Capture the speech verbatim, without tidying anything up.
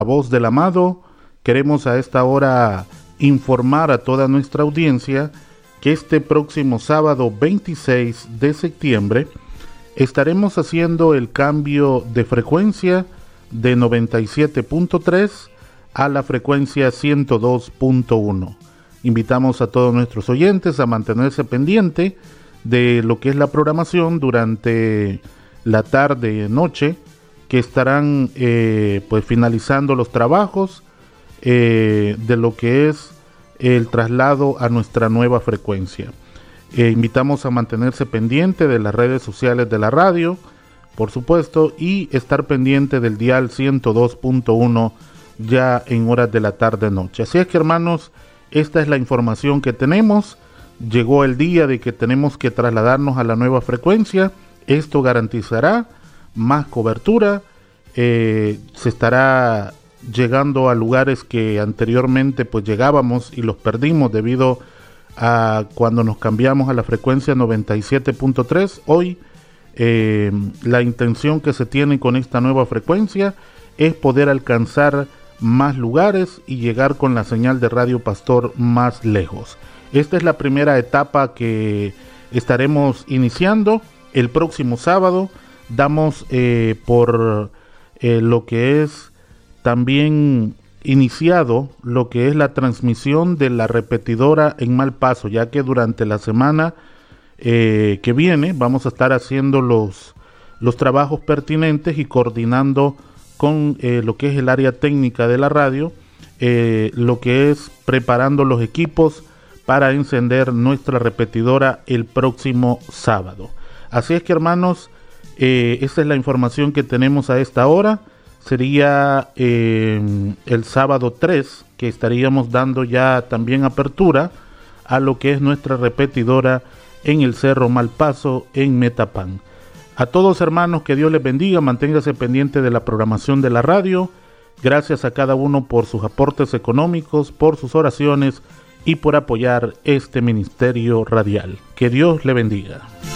La voz del amado. Queremos a esta hora informar a toda nuestra audiencia que este próximo sábado veintiséis de septiembre estaremos haciendo el cambio de frecuencia de noventa y siete punto tres a la frecuencia ciento dos punto uno. Invitamos a todos nuestros oyentes a mantenerse pendiente de lo que es la programación durante la tarde y noche, que estarán eh, pues finalizando los trabajos eh, de lo que es el traslado a nuestra nueva frecuencia. Eh, invitamos a mantenerse pendiente de las redes sociales de la radio, por supuesto, y estar pendiente del dial ciento dos punto uno ya en horas de la tarde-noche. Así es que, hermanos, esta es la información que tenemos. Llegó el día de que tenemos que trasladarnos a la nueva frecuencia. Esto garantizará más cobertura, eh, se estará llegando a lugares que anteriormente pues llegábamos y los perdimos debido a cuando nos cambiamos a la frecuencia noventa y siete punto tres. Hoy eh, la intención que se tiene con esta nueva frecuencia es poder alcanzar más lugares y llegar con la señal de Radio Pastor más lejos. Esta es la primera etapa que estaremos iniciando el próximo sábado. Damos eh, por eh, lo que es también iniciado lo que es la transmisión de la repetidora en Malpaso, ya que durante la semana eh, que viene vamos a estar haciendo los, los trabajos pertinentes y coordinando con eh, lo que es el área técnica de la radio, eh, lo que es preparando los equipos para encender nuestra repetidora el próximo sábado. Así es que, hermanos, eh, esta es la información que tenemos a esta hora. Sería eh, el sábado tres que estaríamos dando ya también apertura a lo que es nuestra repetidora en el Cerro Malpaso en Metapán. A todos, hermanos, que Dios les bendiga, manténgase pendiente de la programación de la radio. Gracias a cada uno por sus aportes económicos, por sus oraciones y por apoyar este ministerio radial. Que Dios le bendiga.